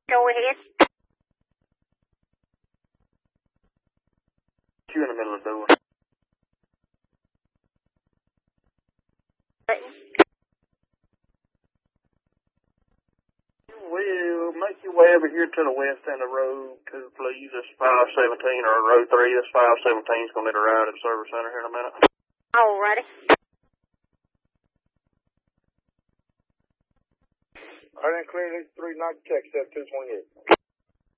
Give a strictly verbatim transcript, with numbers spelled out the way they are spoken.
Go ahead. You in the middle of the door. Well, make your way over here to the west end of the road, too, please. That's five seventeen, or road three. That's five seventeen. It's going to need a ride at the service center here in a minute. Alrighty. All right, then, clear these three night checks at two twenty-eight.